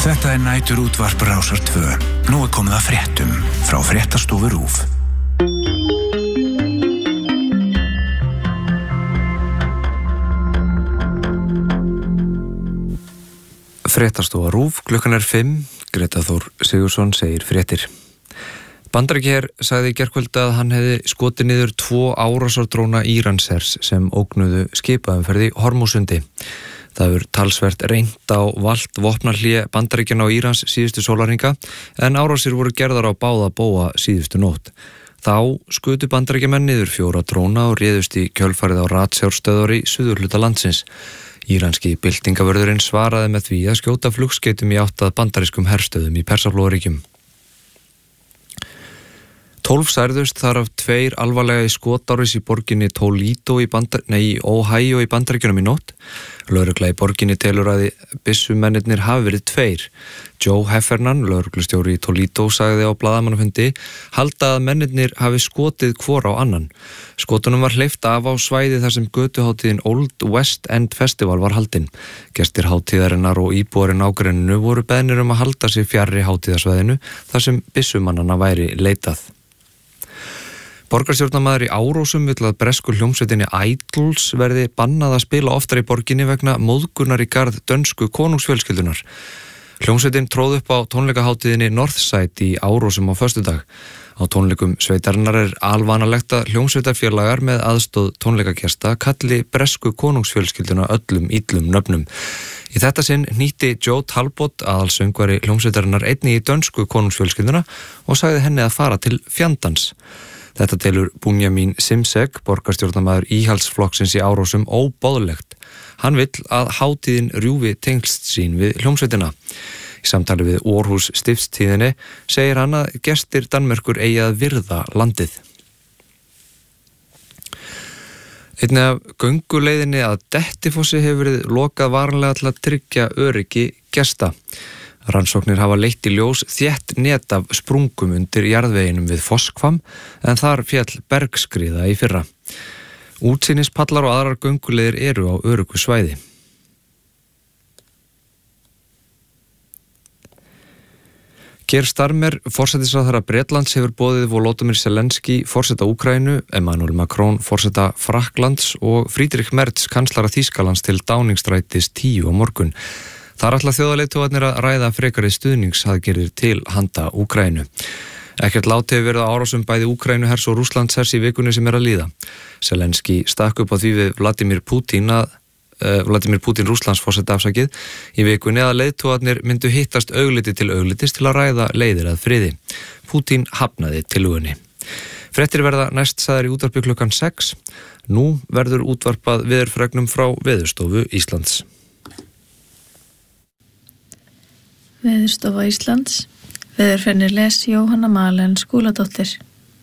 Þetta nætur útvarp Rásar 2. Nú komið að fréttum frá Fréttastofu RÚV. Fréttastofa RÚV, klukkan 5, Greta Þór Sigurðsson segir fréttir. Bandaríkjaher sagði í gærkvöld að hann hefði skotið niður 2 árásardróna Íranshers sem ógnuðu skipaumferð í Hormúsundi. Það hefur talsvert reynt á valt vopnahlé Bandaríkjanna og Írans síðustu sólarhringa en árásir voru gerðar á báða bóa síðustu nótt. Þá skutu Bandaríkjamenn niður 4 dróna og réðust í kjölfarið á ratsjárstöðvar í suðurhluta landsins. Íranski byltingavörðurinn svaraði með því að skjóta flugskeytum í átt að bandarískum herstöðum í Persaflóaríkjum. 12 særðust, þar af 2 alvarlega í skotárás í borginni Toledo í Ohio í Bandaríkjunum í nótt. Lögregla í borginni telur að byssumennirnir hafi verið 2. Joe Heffernan, lögreglustjóri í Toledo, sagði á blaðamannafundi halda að mennirnir hafi skotið hvor á annan. Skotunum var hleypt af á svæði þar sem götuhátíðin Old West End Festival var haldin. Gestir hátíðarinnar og íbúar í nágrenninu voru beðnir að halda sig fjarri hátíðarsvæðinu þar sem byssumannanna væri leitað. Borgarstjórnarmaður í Árósum vill að bresku hljómsveitinni Idols verði bannað að spila oftar í borginni vegna móðgunar í garð dönsku konungsfjölskyldunar. Hljómsveitin tróð upp á tónleikahátíðinni Northside í Árósum á föstudag. Á tónleikum sveitarinnar alvanalegt að hljómsveitarfélagar með aðstóð tónleikagesta kalli bresku konungsfjölskylduna öllum illum nöfnum. Í þetta sinn nýtti Joe Talbot, aðalsöngvari hljómsveitarinnar, einnig í dönsku konungsfjölskylduna og sagði henni að fara til fjandans. Þetta telur Bunyamin Simsek, borgarstjórnarmaður íhaldsflokksins í Árósum, óboðlegt. Hann vill að hátíðin rjúfi tengsl sín við hljómsveitina. Í samtali við Aarhus Stiftstíðinni segir hann að gestir Danmerkur eigi að virða landið. Einnig af gönguleiðinni að Dettifossi hefur verið lokað varanlega til að tryggja öryggi gesta. Rannsóknir hafa leitt í ljós þétt net af sprungum undir jarðveginum við Fosskvam en þar féll bergskriða í fyrra. Útsýnispallar og aðrar gönguleiðir eru á öruggu svæði. Keir Starmer, forsætisráðherra Bretlands, hefur boðið Volodymyr Zelensky, forseta Úkraínu, Emmanuel Macron, forseta Frakklands og Friedrich Merz, kanslara Þýskalands til Downingstrætis 10 á morgun. Þar ætla þjóðarleiðtogarnir að ræða frekari stuðningsaðgerðir til handa Úkraínu. Ekkert lát hefur verið á árásum bæði Úkraínuhers og Rússlandshers í vikunni sem að líða. Zelensky stakk upp á því við Vladimir Putin Rússlandsforseta afsakið í vikunni að leiðtogarnir myndu hittast augliti til auglitis til að ræða leiðir að friði. Putin hafnaði tillögunni. Fréttir verða næst sagðar í útvarpi klukkan 6. Nú verður útvarpað veðurfregnum frá Veðurstofu Íslands. Veðurstofa Íslands, veðurfregnir les Jóhanna Malen Skúladóttir.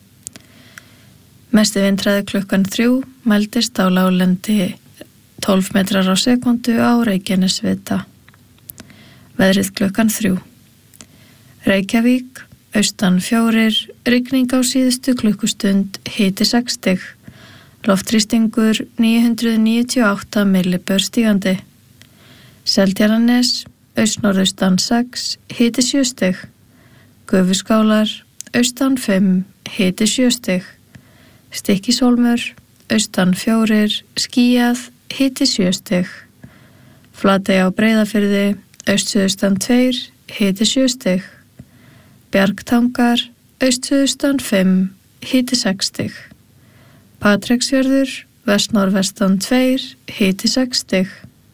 Mesti vindhraði klukkan 3 mældist á láglendi 12 metrar á sekundu á Reykjanesvita. Veðrið klukkan 3. Reykjavík, austan 4, rigning á síðustu klukkustund, hiti 6 stig. Loftþrýstingur 998 millibör stígandi. Seltjarnarnes, austnorðaustan 6, hiti 7 stig. Gufuskálar, austan 5, hiti 7 stig. Stykkishólmur, austan 4, skýjað, hiti 7 stig. Flatey á Breiðafirði, austsuðaustan 2, hiti 7 stig. Bjargtangar, austsuðaustan 5, hiti 6 stig. Patreksfjörður, vestnorðvestan 2, hiti 6 stig.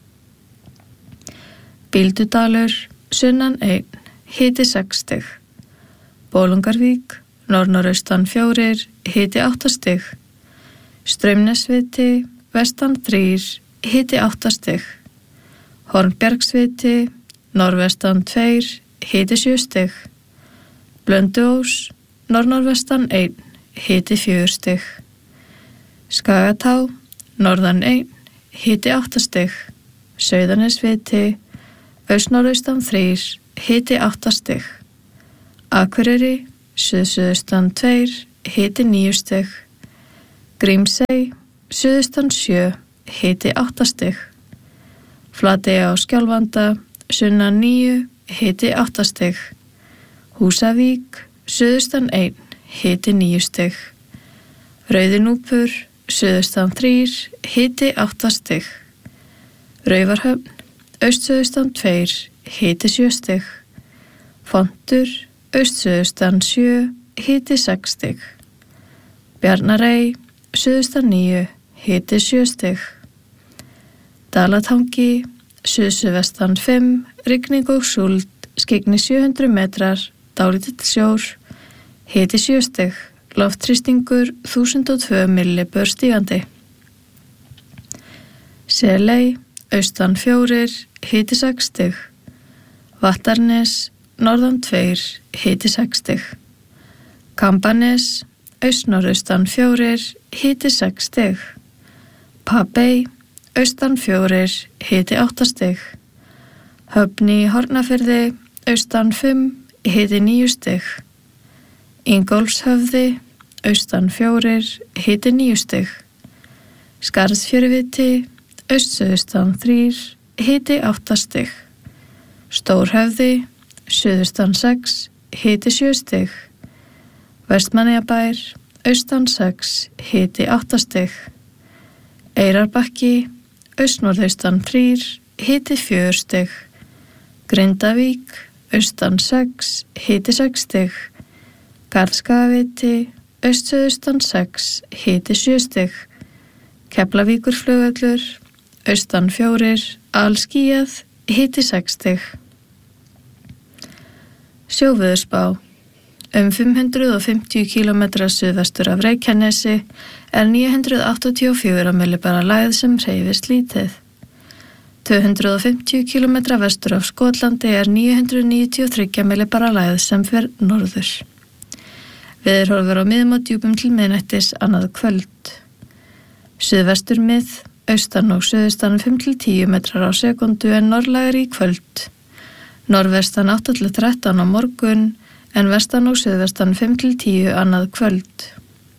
Bíldudalur, sunnan 1, hiti 6 stig. Bolungarvík, norðnoraustan 4, hiti 8 stig. Straumnesviti, vestan 3, hiti 8 stig. Hornbjargsviti, norðvestan 2, hiti 7 stig. Blönduós, norðnorðvestan 1, hiti 4 stig. Skagatá, norðan 1, hiti 8 stig. Sauðanesviti, austnorðaustan 3, hiti 8 stig. Akureyri, suðsuðaustan 2, hiti 9 stig. Grímsey, suðaustan 7, hiti 8 stig. Flatey á Skjálfanda, sunnan 9, hiti 8 stig. Húsavík, suðaustan 1, hiti 9 stig. Rauðinúpur, suðaustan 3, hiti 8 stig. Raufarhöfn, austsuðaustan 2, hiti 7 stig. Fontur, austsuðaustan 7, hiti 6 stig. Bjarnarey, suðaustan 9, hiti 7 stig. Dalatangi, suðsuðvestan 5, rigning og súld, skyggni 700 metrar, dálítill sjór, hiti 7 stig, loftþrýstingur 1002 millibör stígandi. Seley, austan 4, hiti 6 stig. Vattarnes, norðan 2, hiti 6 stig. Kambanes, austnorðaustan 4, hiti 6 stig. Papey, austan 4, hiti 8 stig. Höfn í Hornafirði, austan 5, hiti 9 stig. Ingólfshöfði, austan 4, hiti 9 stig. Skarðsfjöruviti, austsuðaustan 3, hiti 8 stig. Stórhöfði, suðaustan 6, hiti 7 stig. Vestmannaeyjabær, austan 6, hiti 8 stig. Eyrarbakki, austnorðaustan 3, hiti 4 stig. Grindavík, austan 6, hiti 6 stig. Garðskagaviti, austsuðaustan 6, hiti 7 stig. Keflavíkurflugvöllur, austan 4, alskýjað, hiti 6 stig. Sjóveðurspá. 550 km suðvestur af Reykjanesi er 984 millibara lægð sem hreyfist lítið. 250 km vestur af Skotlandi er 993 millibara lægð sem fer norður. Veðurhorfur á miðum og djúpum til miðnættis annað kvöld. Suðvestur mið, austan og suðustan 5-10 metrar á sekundu en norðlægari í kvöld. Norðvestan 8-13 á morgun en vestan og suðvestan 5-10 annað kvöld.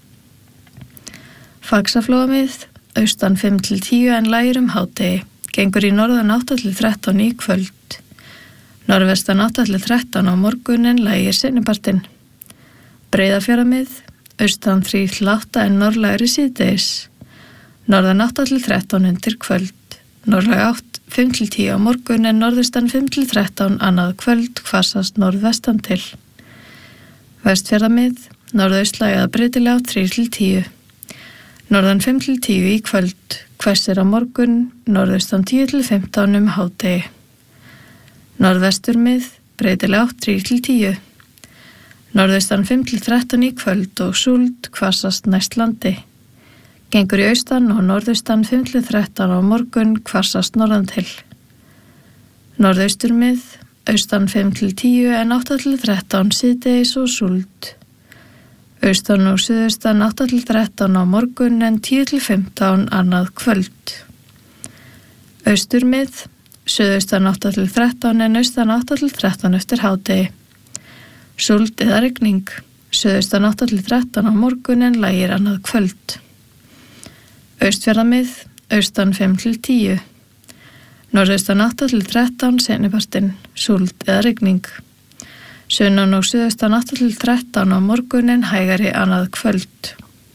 Faxaflóamið, austan 5-10 en lægir hádegi, gengur í norðan 8-13 í kvöld. Norðvestan 8-13 á morgun en lægir seinnipartinn. Breiðafjarðamið, austan 3-8 en norðlægri síðdegis. Norðan 8-13 undir kvöld. Norðlæg 8, 5-10 á morgun en norðustan 5-13 annað kvöld hvassast norðvestan til. Vestfjarðamið, norðaustlæg að breytilega 3-10. Norðan 5-10 í kvöld, hvessir á morgun, norðaustan 10-15 hádegi. Norðvesturmið, breytilega 3-10. Norðaustan 5-13 í kvöld og súld hvassast næst landi. Gengur í austan og norðaustan 5-13 á morgun hvassast norðan til. Norðausturmið, austan 5-10 en 8-13 síðdegis og súld. Austan og suðaustan 8-13 á morgun en 10-15 annað kvöld. Austurmið, suðaustan 8-13 en austan 8-13 eftir hádegi. Súld eða rigning, suðaustan 8-13 á morgun en lægir annað kvöld. Austfjarðamið, austan 5-10. Norðaustan 8-13 seinnipartinn, súld eða rigning. Sunnan og suðaustan 8-13 á morgun en hægari annað kvöld.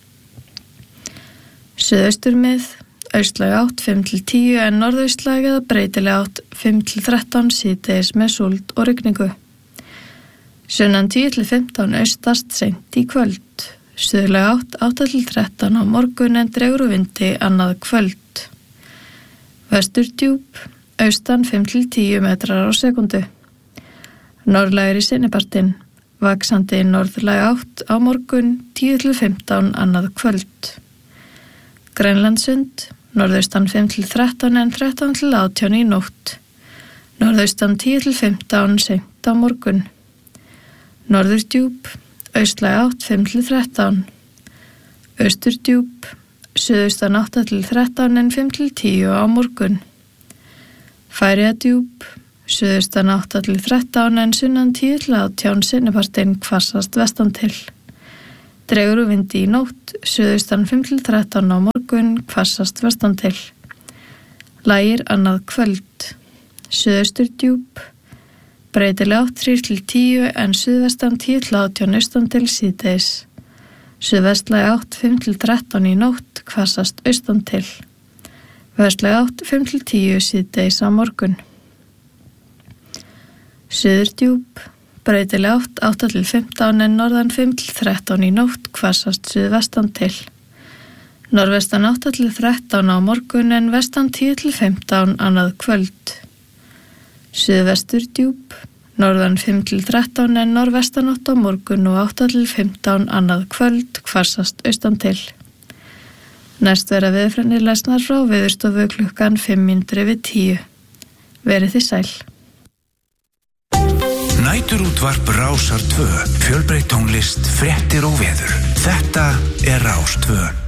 Suðausturmið, austlæg 8, 5-10 en norðaustlæg eða breytileg 8, 5-13 síðdegis með súld og rigningu. Sunnan 10-15 austast seint í kvöld. Suðlæg 8, 8-13 á morgun en dregur úr vindi annað kvöld. Vesturdjúp, austan 5-10 metrar á sekundu. Norðlægir í seinnipartinn, vaxandi norðlæg 8 á morgun, 10-15 annað kvöld. Grænlandssund, norðaustan 5-13 en 13-18 í nótt. Norðaustan 10-15 seint á morgun. Norðurdjúp, austlæg 8, 5-13. Austurdjúp, suðaustan 8-13 en 5-10 á morgun. Færeyjadjúp, suðaustan 8-13 en sunnan 10-18 seinnipartinn hvassast vestan til. Dregur úr vindi í nótt, suðaustan 5-13 á morgun hvassast vestan til. Lægir annað kvöld. Suðausturdjúp, Breytileg átt 3-10 en suðvestan 10-18 austan til síðdegis. Suðvestlæg átt 5-13 í nótt, hvassast austan til. Vestlæg átt 5-10 síðdegis á morgun. Suðurdjúp, breytileg átt 8-15 en norðan 5-13 í nótt, hvassast suðvestan til. Norðvestan 8-13 á morgun en vestan 10-15 annað kvöld. Suðvesturdjúp, norðan 5-13 en norðvestan 8 á morgun og 8-15 annað kvöld, hvassast austan til. Næst verða veðurfregnir lesnar frá Veðurstofu klukkan 5:10. Verið þið sæl. Næturútvarp Rásar 2. Fjölbreytt tónlist, fréttir og veður. Þetta er Rás 2.